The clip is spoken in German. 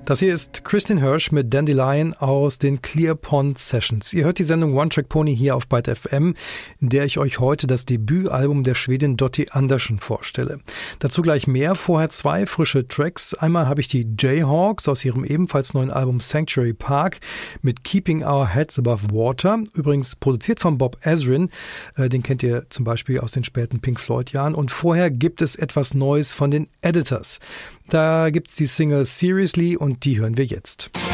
Das hier ist Kristin Hirsch mit Dandelion aus den Clear Pond Sessions. Ihr hört die Sendung One Track Pony hier auf Byte FM, in der ich euch heute das Debütalbum der Schwedin Dottie Andersson vorstelle. Dazu gleich mehr, vorher 2 frische Tracks. Einmal habe ich die Jayhawks aus ihrem ebenfalls neuen Album Sanctuary Park mit Keeping Our Heads Above Water. Übrigens produziert von Bob Ezrin, den kennt ihr zum Beispiel aus den späten Pink Floyd-Jahren. Und vorher gibt es etwas Neues von den Editors. Da gibt's die Single Seriously und die hören wir jetzt.